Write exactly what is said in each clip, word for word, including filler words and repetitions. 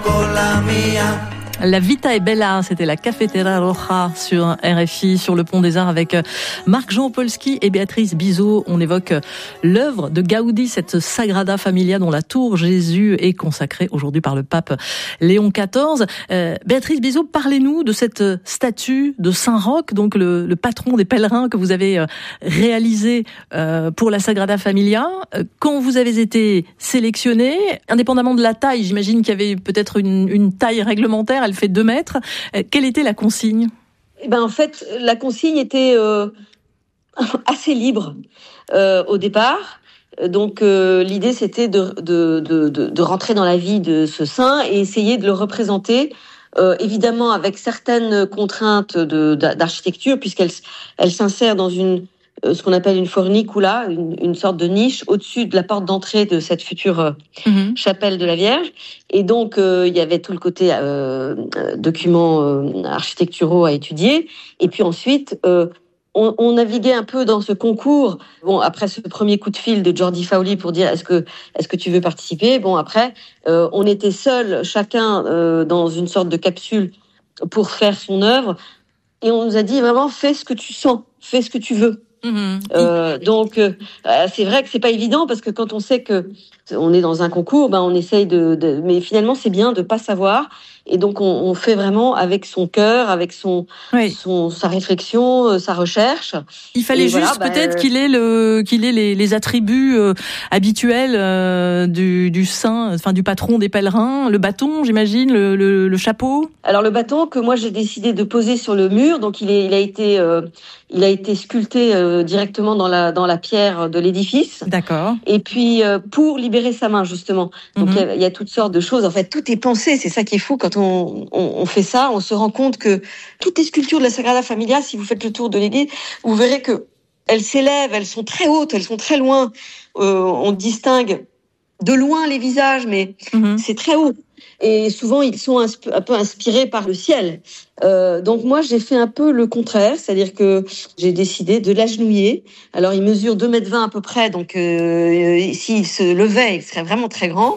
La Vita è Bella, c'était la Cafetera Roja sur R F I, sur le Pont des Arts avec Marc-Jean Opolski et Béatrice Bizot. On évoque l'œuvre de Gaudi, cette Sagrada Familia dont la tour Jésus est consacrée aujourd'hui par le pape Léon quatorze. Euh, Béatrice Bizot, parlez-nous de cette statue de Saint-Roch, donc le, le patron des pèlerins que vous avez réalisé euh, pour la Sagrada Familia. Quand vous avez été sélectionné, indépendamment de la taille, j'imagine qu'il y avait peut-être une, une taille réglementaire, elle fait deux mètres. Quelle était la consigne ? Eh ben, en fait, la consigne était euh, assez libre euh, au départ. Donc, euh, l'idée, c'était de, de, de, de, de rentrer dans la vie de ce saint et essayer de le représenter, euh, évidemment avec certaines contraintes de, d'architecture, puisqu'elle elle s'insère dans une ce qu'on appelle une fornicula, une, une sorte de niche au-dessus de la porte d'entrée de cette future euh, mmh. chapelle de la Vierge. Et donc, euh, il y avait tout le côté euh, documents euh, architecturaux à étudier. Et puis ensuite, euh, on, on naviguait un peu dans ce concours. Bon, après ce premier coup de fil de Jordi Fowlie pour dire est-ce que est-ce que tu veux participer ? Bon, après, euh, on était seuls, chacun euh, dans une sorte de capsule pour faire son œuvre. Et on nous a dit vraiment fais ce que tu sens, fais ce que tu veux. Mmh. Euh, donc euh, c'est vrai que c'est pas évident parce que quand on sait que on est dans un concours, ben on essaye de, de mais finalement c'est bien de pas savoir et donc on, on fait vraiment avec son cœur, avec son, oui. son sa réflexion, sa recherche. Il fallait et juste voilà, peut-être ben, qu'il ait le qu'il ait les, les attributs euh, habituels euh, du du saint, enfin du patron des pèlerins, le bâton, j'imagine, le, le, le chapeau. Alors le bâton que moi j'ai décidé de poser sur le mur, donc il est il a été euh, il a été sculpté euh, directement dans la dans la pierre de l'édifice. D'accord. Et puis euh, pour libérer sa main justement. Donc il mm-hmm. y, y a toutes sortes de choses. En fait, tout est pensé. C'est ça qui est fou quand on, on on fait ça. On se rend compte que toutes les sculptures de la Sagrada Familia, si vous faites le tour de l'église, vous verrez que elles s'élèvent, elles sont très hautes, elles sont très loin. Euh, on distingue de loin les visages, mais mm-hmm. c'est très haut. Et souvent, ils sont un peu inspirés par le ciel. Euh, donc moi, j'ai fait un peu le contraire, c'est-à-dire que j'ai décidé de l'agenouiller. Alors, il mesure deux mètres vingt à peu près, donc euh, s'il se levait, il serait vraiment très grand.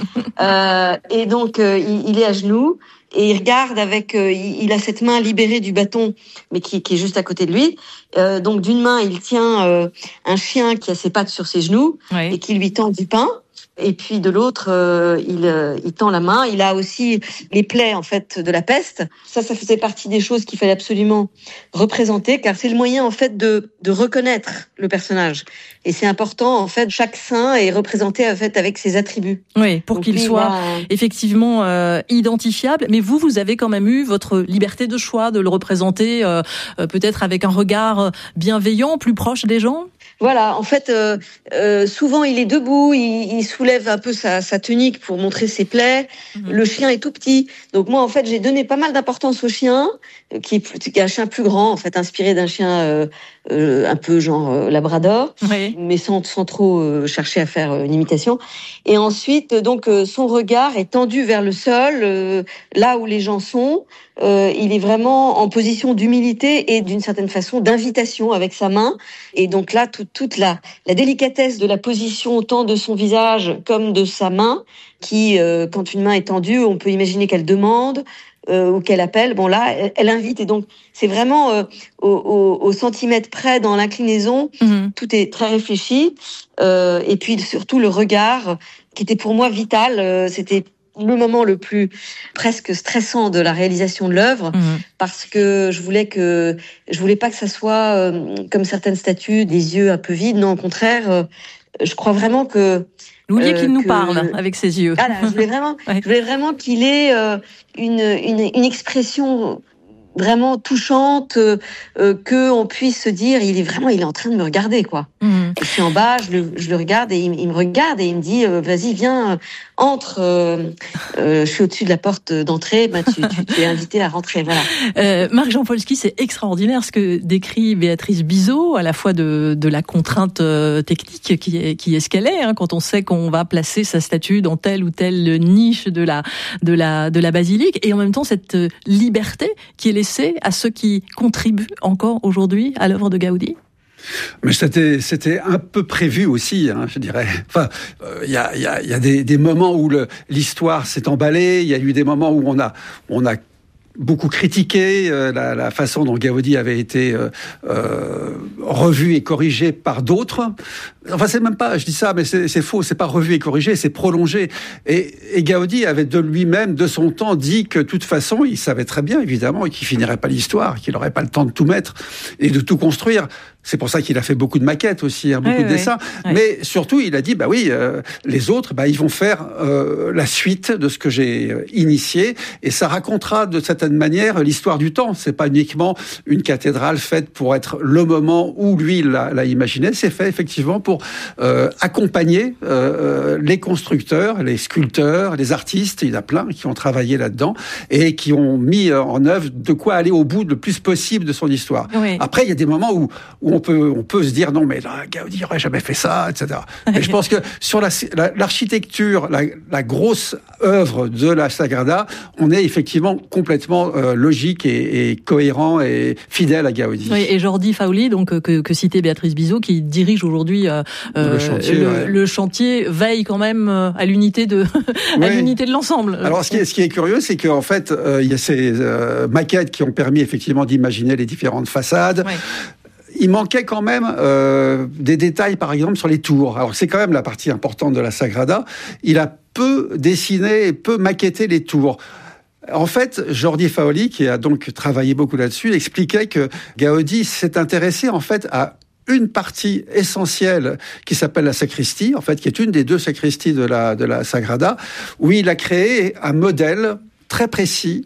euh, et donc, euh, il, il est à genoux et il regarde avec... Euh, il, il a cette main libérée du bâton, mais qui, qui est juste à côté de lui. Euh, donc, d'une main, il tient euh, un chien qui a ses pattes sur ses genoux oui. et qui lui tend du pain. Et puis de l'autre, euh, il, euh, il tend la main. Il a aussi les plaies en fait de la peste. Ça, ça faisait partie des choses qu'il fallait absolument représenter, car c'est le moyen en fait de, de reconnaître le personnage. Et c'est important en fait. Chaque saint est représenté en fait avec ses attributs. Oui, pour Donc, qu'il lui, soit a... effectivement euh, identifiable. Mais vous, vous avez quand même eu votre liberté de choix de le représenter, euh, euh, peut-être avec un regard bienveillant, plus proche des gens. Voilà, en fait, euh, euh, souvent il est debout, il, il soulève un peu sa, sa tunique pour montrer ses plaies. Mmh. Le chien est tout petit, donc moi en fait j'ai donné pas mal d'importance au chien, qui est, qui est un chien plus grand, en fait inspiré d'un chien euh, euh, un peu genre euh, labrador, oui. mais sans, sans trop euh, chercher à faire euh, une imitation. Et ensuite, donc euh, son regard est tendu vers le sol, euh, là où les gens sont. Euh, il est vraiment en position d'humilité et d'une certaine façon d'invitation avec sa main. Et donc là, tout, toute la, la délicatesse de la position, tant de son visage comme de sa main, qui, euh, quand une main est tendue, on peut imaginer qu'elle demande euh, ou qu'elle appelle. Bon là, elle, elle invite. Et donc, c'est vraiment euh, au, au, au centimètre près dans l'inclinaison. Mmh. Tout est très réfléchi. Euh, et puis surtout le regard, qui était pour moi vital. Euh, c'était le moment le plus presque stressant de la réalisation de l'œuvre, mmh. parce que je voulais que je voulais pas que ça soit euh, comme certaines statues, des yeux un peu vides. Non, au contraire, euh, je crois vraiment que vous vouliez euh, qu'il nous que... parle avec ses yeux. Voilà, je voulais vraiment, ouais. je voulais vraiment qu'il ait euh, une, une une expression vraiment touchante, euh, euh, que on puisse se dire, il est vraiment, il est en train de me regarder, quoi. Mmh. Et je suis en bas, je le, je le regarde et il, il me regarde et il me dit, euh, vas-y, viens, entre. Euh, euh, je suis au-dessus de la porte d'entrée, bah, tu, tu, tu es invité à rentrer, voilà. Euh, Marc-Jean Opolski, c'est extraordinaire ce que décrit Béatrice Bizot, à la fois de, de la contrainte technique qui est, qui est ce qu'elle est, hein, quand on sait qu'on va placer sa statue dans telle ou telle niche de la, de la, de la basilique, et en même temps cette liberté qui est laissée à ceux qui contribuent encore aujourd'hui à l'œuvre de Gaudi. Mais c'était, c'était un peu prévu aussi, hein, je dirais. Enfin, il euh, y a, y a, y a des, des moments où le, l'histoire s'est emballée. Il y a eu des moments où on a, on a beaucoup critiqué euh, la, la façon dont Gaudi avait été euh, euh, revu et corrigé par d'autres. Enfin, c'est même pas, je dis ça, mais c'est, c'est faux. C'est pas revu et corrigé, c'est prolongé. Et, et Gaudi avait de lui-même, de son temps, dit que de toute façon, il savait très bien, évidemment, qu'il finirait pas l'histoire, qu'il n'aurait pas le temps de tout mettre et de tout construire. C'est pour ça qu'il a fait beaucoup de maquettes aussi, hein, beaucoup oui, de oui, dessins. Oui. Mais surtout, il a dit, bah oui, euh, les autres, bah ils vont faire euh, la suite de ce que j'ai initié, et ça racontera de certaine manière l'histoire du temps. C'est pas uniquement une cathédrale faite pour être le moment où lui l'a, l'a imaginé. C'est fait effectivement pour euh, accompagner euh, les constructeurs, les sculpteurs, les artistes. Il y en a plein qui ont travaillé là-dedans et qui ont mis en œuvre de quoi aller au bout le plus possible de son histoire. Oui. Après, il y a des moments où, où on peut, on peut se dire non, mais là, Gaudi n'aurait jamais fait ça, et cetera. Mais je pense que sur la, la, l'architecture, la, la grosse œuvre de la Sagrada, on est effectivement complètement euh, logique et, et cohérent et fidèle à Gaudi. Oui, et Jordi Fauli, donc que, que citait Béatrice Bizot, qui dirige aujourd'hui euh, le, chantier, le, ouais. le chantier, veille quand même à l'unité de à oui. l'unité de l'ensemble. Alors, ce qui est, ce qui est curieux, c'est qu'en fait, euh, il y a ces euh, maquettes qui ont permis effectivement d'imaginer les différentes façades. Oui. Il manquait quand même euh, des détails, par exemple, sur les tours. Alors, c'est quand même la partie importante de la Sagrada. Il a peu dessiné et peu maquetté les tours. En fait, Jordi Fauli, qui a donc travaillé beaucoup là-dessus, expliquait que Gaudi s'est intéressé, en fait, à une partie essentielle qui s'appelle la sacristie, en fait, qui est une des deux sacristies de la, de la Sagrada, où il a créé un modèle très précis,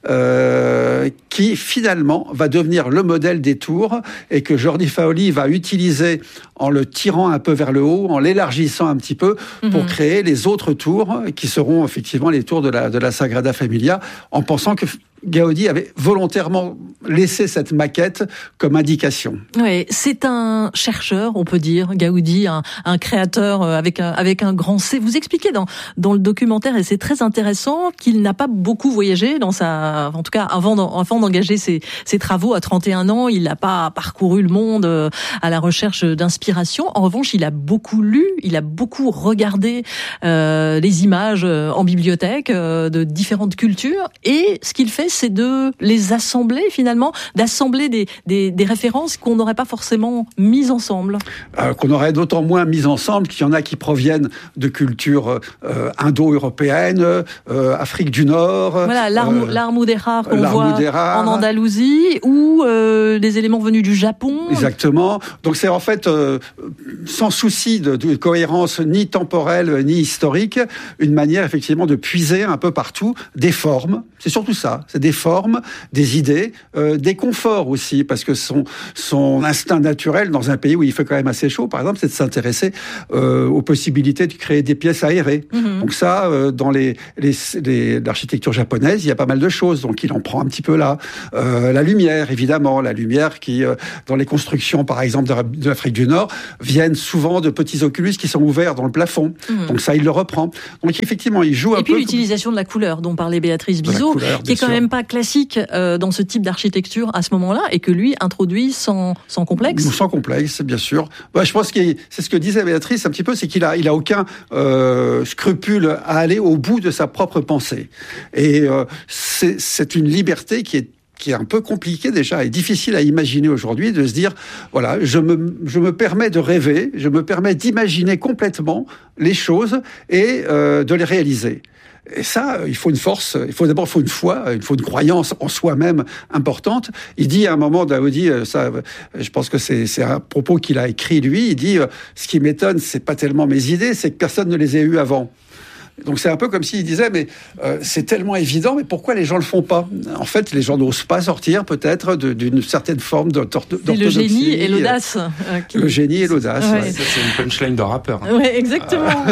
Euh, qui finalement va devenir le modèle des tours et que Jordi Fauli va utiliser en le tirant un peu vers le haut, en l'élargissant un petit peu mm-hmm. pour créer les autres tours qui seront effectivement les tours de la, de la Sagrada Familia, en pensant que Gaudi avait volontairement laissé cette maquette comme indication. Oui, c'est un chercheur, on peut dire, Gaudi, un, un créateur avec un, avec un grand C. Vous expliquez dans, dans le documentaire, et c'est très intéressant, qu'il n'a pas beaucoup voyagé dans sa, en tout cas avant, avant d'engager ses, ses travaux à trente et un ans, il n'a pas parcouru le monde à la recherche d'inspiration. En revanche, il a beaucoup lu, il a beaucoup regardé euh, les images en bibliothèque euh, de différentes cultures, et ce qu'il fait, c'est de les assembler finalement, d'assembler des, des, des références qu'on n'aurait pas forcément mises ensemble. Euh, qu'on aurait d'autant moins mises ensemble qu'il y en a qui proviennent de cultures euh, indo-européennes, euh, Afrique du Nord. Voilà, l'arme, euh, l'art mudéjar qu'on voit mudéjar. En Andalousie, ou euh, des éléments venus du Japon. Exactement. Donc c'est en fait, euh, sans souci de, de cohérence ni temporelle ni historique, une manière effectivement de puiser un peu partout des formes. C'est surtout ça. C'est des formes, des idées, euh, des conforts aussi, parce que son, son instinct naturel dans un pays où il fait quand même assez chaud, par exemple, c'est de s'intéresser euh, aux possibilités de créer des pièces aérées. Mm-hmm. Donc ça, euh, dans les, les, les, l'architecture japonaise, il y a pas mal de choses, donc il en prend un petit peu là. Euh, la lumière, évidemment, la lumière qui, euh, dans les constructions, par exemple, de, de l'Afrique du Nord, viennent souvent de petits oculus qui sont ouverts dans le plafond. Mm-hmm. Donc ça, il le reprend. Donc effectivement, il joue un peu... Et puis l'utilisation de la couleur, dont parlait Béatrice Bizot, couleur, qui est quand sûr. même pas classique euh, dans ce type d'architecture à ce moment-là, et que lui introduit sans, sans complexe. Sans complexe, bien sûr. Ouais, je pense que c'est ce que disait Béatrice un petit peu, c'est qu'il a, il a aucun euh, scrupule à aller au bout de sa propre pensée. Et euh, c'est, c'est une liberté qui est qui est un peu compliqué déjà et difficile à imaginer aujourd'hui, de se dire, voilà, je me, je me permets de rêver, je me permets d'imaginer complètement les choses et euh, de les réaliser. Et ça, il faut une force, il faut d'abord il faut une foi, il faut une croyance en soi-même importante. Il dit à un moment, Gaudi, ça, je pense que c'est, c'est un propos qu'il a écrit lui, il dit, ce qui m'étonne, c'est pas tellement mes idées, c'est que personne ne les ait eues avant. Donc c'est un peu comme s'il disait, mais euh, c'est tellement évident, mais pourquoi les gens le font pas ? En fait, les gens n'osent pas sortir peut-être de, d'une certaine forme d'orthodoxie. C'est le génie et l'audace. Euh, qui... Le génie et l'audace. Ouais. Ouais. C'est une punchline de rappeur. Hein. Oui, exactement.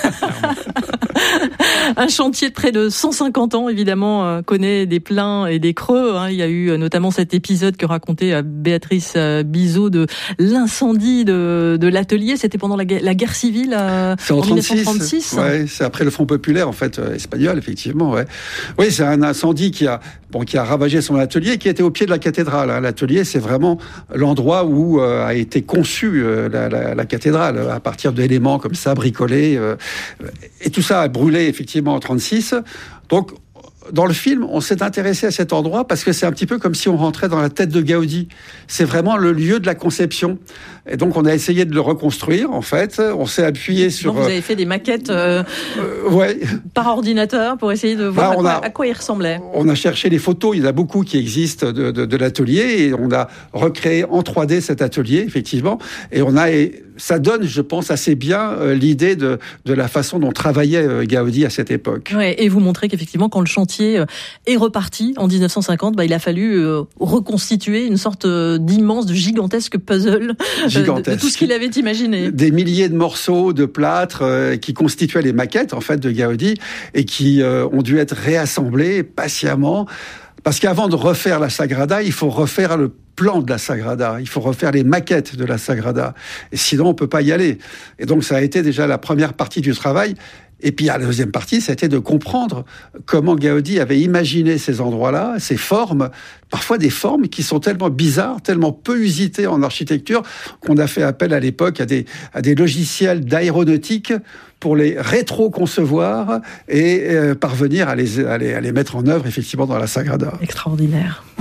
Un chantier de près de cent cinquante ans, évidemment, euh, connaît des pleins et des creux. Hein. Il y a eu euh, notamment cet épisode que racontait euh, Béatrice euh, Bizot de l'incendie de, de l'atelier. C'était pendant la, la guerre civile euh, c'est en, en dix-neuf cent trente-six. Ouais, c'est après le Front populaire, en fait, euh, espagnol, effectivement. Ouais. Oui, c'est un incendie qui a, bon, qui a ravagé son atelier, qui était au pied de la cathédrale. Hein. L'atelier, c'est vraiment l'endroit où euh, a été conçue euh, la, la, la cathédrale, à partir d'éléments comme ça, bricolés. Euh, et tout ça a brûlé, effectivement, en trente-six. Donc, dans le film, on s'est intéressé à cet endroit parce que c'est un petit peu comme si on rentrait dans la tête de Gaudi. C'est vraiment le lieu de la conception. Et donc, on a essayé de le reconstruire, en fait. On s'est appuyé sur... Donc, vous avez fait des maquettes euh, euh, ouais. par ordinateur pour essayer de voir bah, à, quoi, a, à quoi il ressemblait. On a cherché les photos. Il y en a beaucoup qui existent de, de, de l'atelier. Et on a recréé en trois D cet atelier, effectivement. Et on a... Et ça donne, je pense, assez bien euh, l'idée de, de la façon dont travaillait euh, Gaudi à cette époque. Ouais, et vous montrez qu'effectivement, quand le chantier euh, est reparti en dix-neuf cent cinquante, bah, il a fallu euh, reconstituer une sorte euh, d'immense, de gigantesque puzzle gigantesque. De, de tout ce qu'il avait imaginé. Des milliers de morceaux de plâtre euh, qui constituaient les maquettes, en fait, de Gaudi et qui euh, ont dû être réassemblés patiemment. Parce qu'avant de refaire la Sagrada, il faut refaire le plan de la Sagrada, il faut refaire les maquettes de la Sagrada. Et sinon, on peut pas y aller. Et donc, ça a été déjà la première partie du travail. Et puis, la deuxième partie, ça a été de comprendre comment Gaudi avait imaginé ces endroits-là, ces formes, parfois des formes qui sont tellement bizarres, tellement peu usitées en architecture, qu'on a fait appel à l'époque à des, à des logiciels d'aéronautique pour les rétro-concevoir et euh, parvenir à les, à, les, à les mettre en œuvre, effectivement, dans la Sagrada. Extraordinaire.